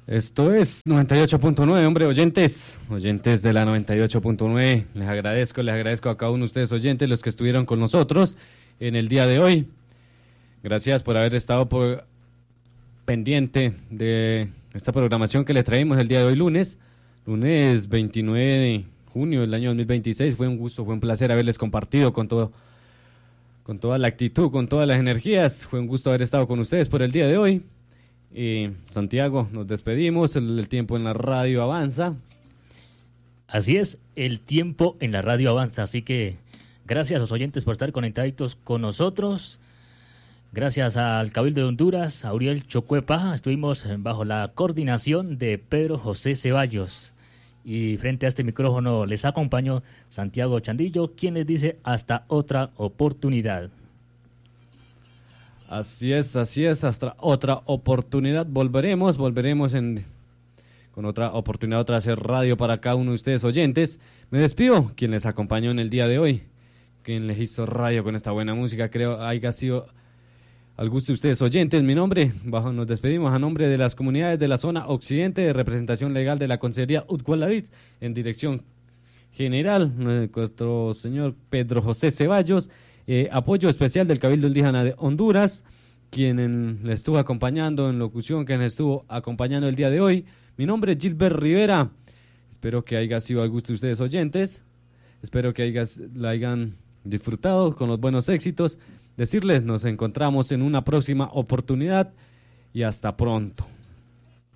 Esto es 98.9, hombre, oyentes de la 98.9, les agradezco a cada uno de ustedes oyentes, los que estuvieron con nosotros en el día de hoy. Gracias por haber estado pendiente de esta programación que le traemos el día de hoy, lunes 29 de junio del año 2026. Fue un gusto, fue un placer haberles compartido con toda la actitud, con todas las energías. Fue un gusto haber estado con ustedes por el día de hoy. Santiago, nos despedimos, el tiempo en la radio avanza. Así es, el tiempo en la radio avanza, así que gracias a los oyentes por estar conectados con nosotros. Gracias al Cabildo de Honduras, a Uriel Chocuepa, estuvimos bajo la coordinación de Pedro José Ceballos. Y frente a este micrófono les acompañó Santiago Chandillo, quien les dice hasta otra oportunidad. Así es, hasta otra oportunidad volveremos con otra oportunidad, otra hacer radio para cada uno de ustedes oyentes. Me despido, quien les acompañó en el día de hoy, quien les hizo radio con esta buena música, creo haya sido al gusto de ustedes oyentes. Mi nombre, nos despedimos a nombre de las comunidades de la zona occidente de representación legal de la Consejería Utcualadit, en dirección general, nuestro señor Pedro José Ceballos. Apoyo especial del Cabildo Indígena de Honduras, quien le estuvo acompañando en locución, quien le estuvo acompañando el día de hoy. Mi nombre es Gilbert Rivera. Espero que haya sido al gusto de ustedes oyentes. Espero que la hayan disfrutado con los buenos éxitos. Decirles, nos encontramos en una próxima oportunidad y hasta pronto.